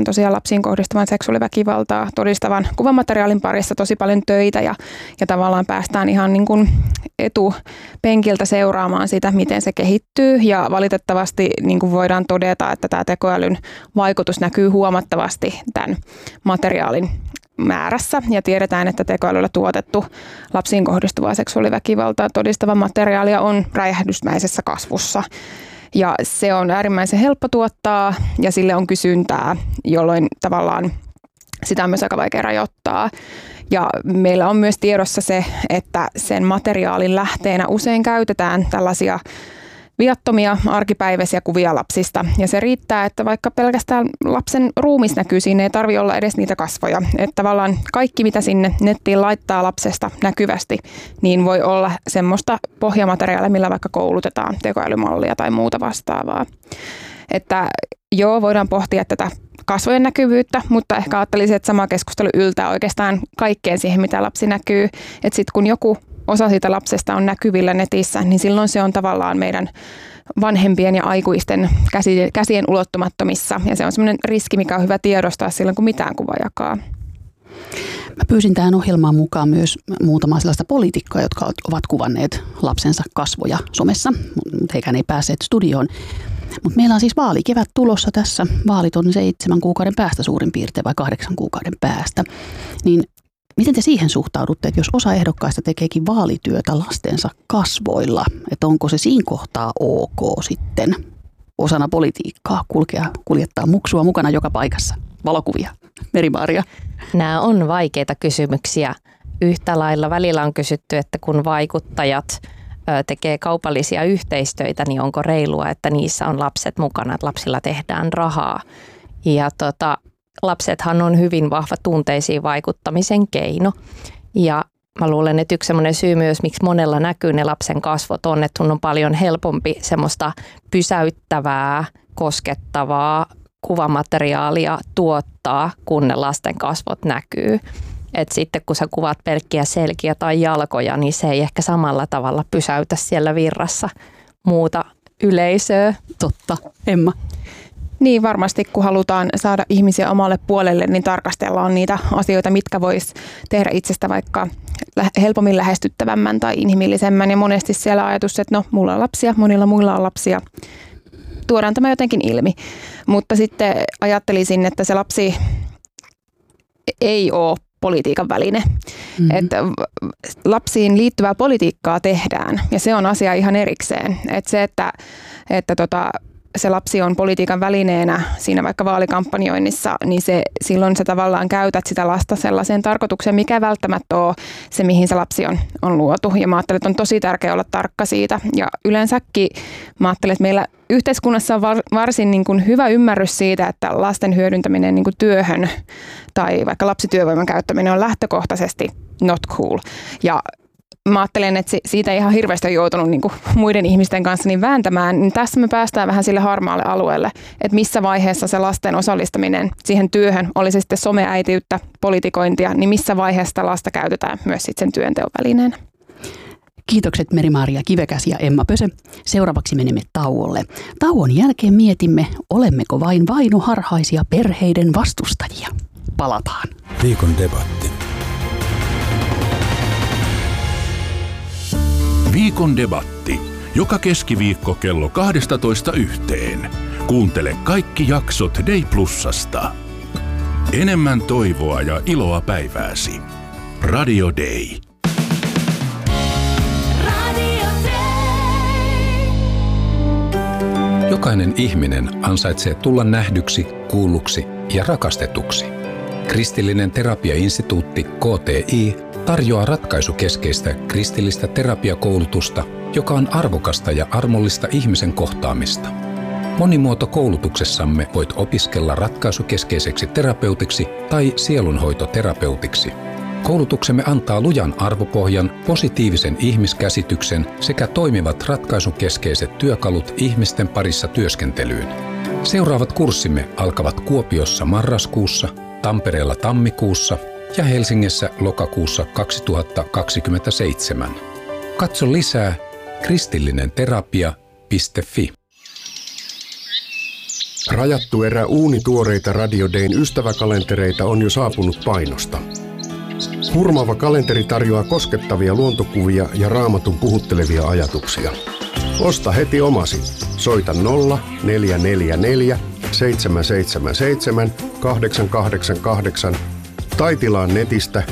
tehdään tosiaan lapsiin kohdistuvan seksuaaliväkivaltaa todistavan kuvamateriaalin parissa tosi paljon töitä ja tavallaan päästään ihan niin kuin etupenkiltä seuraamaan sitä, miten se kehittyy. Ja valitettavasti niin kuin voidaan todeta, että tämä tekoälyn vaikutus näkyy huomattavasti tämän materiaalin määrässä ja tiedetään, että tekoälyllä tuotettu lapsiin kohdistuvaa seksuaaliväkivaltaa todistava materiaalia on räjähdysmäisessä kasvussa. Ja se on äärimmäisen helppo tuottaa ja sille on kysyntää, jolloin tavallaan sitä on myös aika vaikea rajoittaa. Ja meillä on myös tiedossa se, että sen materiaalin lähteenä usein käytetään tällaisia viattomia arkipäiväisiä kuvia lapsista. Ja se riittää, että vaikka pelkästään lapsen ruumis näkyy, siinä ei tarvitse olla edes niitä kasvoja. Että tavallaan kaikki, mitä sinne nettiin laittaa lapsesta näkyvästi, niin voi olla semmoista pohjamateriaalia, millä vaikka koulutetaan tekoälymallia tai muuta vastaavaa. Että joo, voidaan pohtia tätä kasvojen näkyvyyttä, mutta ehkä ajattelisin, että sama keskustelu yltää oikeastaan kaikkeen siihen, mitä lapsi näkyy. Että sitten kun joku osa siitä lapsesta on näkyvillä netissä, niin silloin se on tavallaan meidän vanhempien ja aikuisten käsien ulottumattomissa. Ja se on semmoinen riski, mikä on hyvä tiedostaa silloin, kun mitään kuvaa jakaa. Mä pyysin tähän ohjelmaan mukaan myös muutamaa sellaista poliitikkoa, jotka ovat kuvanneet lapsensa kasvoja somessa, mutta heikään ei päässeet studioon. Mutta meillä on siis vaalikevät tulossa tässä. Vaalit on 7 kuukauden päästä suurin piirtein vai 8 kuukauden päästä. Niin miten te siihen suhtaudutte, että jos osa ehdokkaista tekeekin vaalityötä lastensa kasvoilla, että onko se siinä kohtaa ok sitten osana politiikkaa kuljettaa muksua mukana joka paikassa? Valokuvia. Meri-Maria. Nämä on vaikeita kysymyksiä. Yhtä lailla välillä on kysytty, että kun vaikuttajat tekee kaupallisia yhteistöitä, niin onko reilua, että niissä on lapset mukana, että lapsilla tehdään rahaa. Ja lapsethan on hyvin vahva tunteisiin vaikuttamisen keino. Ja mä luulen, että yksi semmoinen syy myös, miksi monella näkyy ne lapsen kasvot on, että sun on paljon helpompi semmoista pysäyttävää, koskettavaa kuvamateriaalia tuottaa, kun ne lasten kasvot näkyy. Et sitten kun sä kuvat pelkkiä selkiä tai jalkoja, niin se ei ehkä samalla tavalla pysäytä siellä virrassa muuta yleisöä. Totta. Emma? Niin, varmasti kun halutaan saada ihmisiä omalle puolelle, niin tarkastellaan niitä asioita, mitkä vois tehdä itsestä vaikka helpommin lähestyttävämmän tai inhimillisemmän. Ja monesti siellä ajatus, että no, mulla on lapsia, monilla muilla on lapsia. Tuodaan tämä jotenkin ilmi. Mutta sitten ajattelisin, että se lapsi ei ole politiikan väline. Mm-hmm. Että lapsiin liittyvää politiikkaa tehdään ja se on asia ihan erikseen. Että se, että se lapsi on politiikan välineenä siinä vaikka vaalikampanjoinnissa, niin silloin sä tavallaan käytät sitä lasta sellaiseen tarkoitukseen, mikä ei välttämättä ole se, mihin se lapsi on luotu. Ja mä ajattelen, että on tosi tärkeää olla tarkka siitä. Ja yleensäkin mä ajattelen, että meillä yhteiskunnassa on varsin niin kuin hyvä ymmärrys siitä, että lasten hyödyntäminen niin kuin työhön tai vaikka lapsityövoiman käyttäminen on lähtökohtaisesti not cool. Ja mä ajattelen, että siitä ei ihan hirveästi ole joutunut niin kuin muiden ihmisten kanssa niin vääntämään. Niin tässä me päästään vähän sille harmaalle alueelle, että missä vaiheessa se lasten osallistaminen siihen työhön, oli se sitten someäitiyttä, politikointia, niin missä vaiheessa lasta käytetään myös sitten sen työnteon välineenä. Kiitokset Meri-Maria Kivekäs ja Emma Pösö. Seuraavaksi menemme tauolle. Tauon jälkeen mietimme, olemmeko vain vainoharhaisia perheiden vastustajia. Palataan. Viikon debatti. Viikon debatti. Joka keskiviikko kello 12:00. Kuuntele kaikki jaksot Day Plusasta. Enemmän toivoa ja iloa päivääsi. Radio Day. Radio Day. Jokainen ihminen ansaitsee tulla nähdyksi, kuulluksi ja rakastetuksi. Kristillinen terapiainstituutti KTI tarjoaa ratkaisukeskeistä kristillistä terapiakoulutusta, joka on arvokasta ja armollista ihmisen kohtaamista. Monimuotokoulutuksessamme voit opiskella ratkaisukeskeiseksi terapeutiksi tai sielunhoitoterapeutiksi. Koulutuksemme antaa lujan arvopohjan, positiivisen ihmiskäsityksen sekä toimivat ratkaisukeskeiset työkalut ihmisten parissa työskentelyyn. Seuraavat kurssimme alkavat Kuopiossa marraskuussa, Tampereella tammikuussa ja Helsingissä lokakuussa 2027. Katso lisää kristillinenterapia.fi. Rajattu erä uunituoreita Radio Dayn ystäväkalentereita on jo saapunut painosta. Hurmaava kalenteri tarjoaa koskettavia luontokuvia ja Raamatun puhuttelevia ajatuksia. Osta heti omasi. Soita 0444 777 888 tai tilaa netistä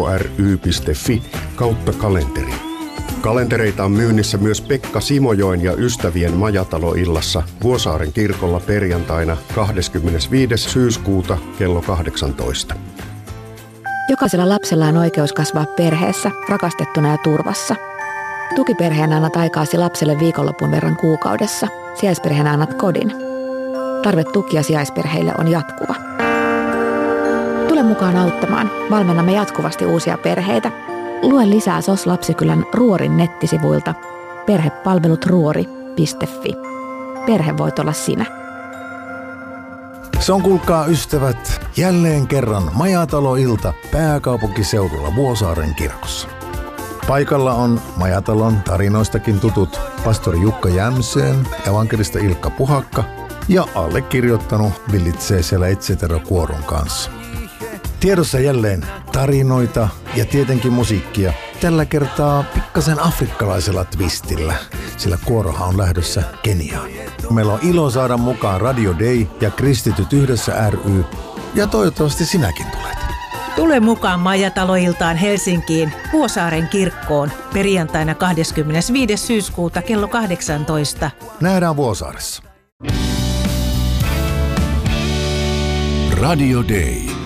kry.fi/kalenteri. Kalentereita on myynnissä myös Pekka Simojoen ja ystävien majataloillassa Vuosaaren kirkolla perjantaina 25. syyskuuta kello 18. Jokaisella lapsella on oikeus kasvaa perheessä, rakastettuna ja turvassa. Tukiperheenä annat aikaasi lapselle viikonlopun verran kuukaudessa. Sijaisperheenä annat kodin. Tarve tukia sijaisperheille on jatkuva. Tule mukaan auttamaan. Valmennamme jatkuvasti uusia perheitä. Lue lisää SOS Lapsikylän Ruorin nettisivuilta perhepalvelutruori.fi. Perhe voit olla sinä. Se on, kuulkaa ystävät, jälleen kerran majataloilta pääkaupunkiseudulla Vuosaaren kirkossa. Paikalla on majatalon tarinoistakin tutut pastori Jukka Jämseen, evankelista Ilkka Puhakka ja allekirjoittanut villitsee siellä Etsetera-kuoron kanssa. Tiedossa jälleen tarinoita ja tietenkin musiikkia. Tällä kertaa pikkasen afrikkalaisella twistillä, sillä kuorohan on lähdössä Keniaan. Meillä on ilo saada mukaan Radio Day ja Kristityt yhdessä ry, ja toivottavasti sinäkin tulet. Tule mukaan majataloiltaan Helsinkiin Vuosaaren kirkkoon perjantaina 25. syyskuuta kello 18. Nähdään Vuosaaressa. Radio Day.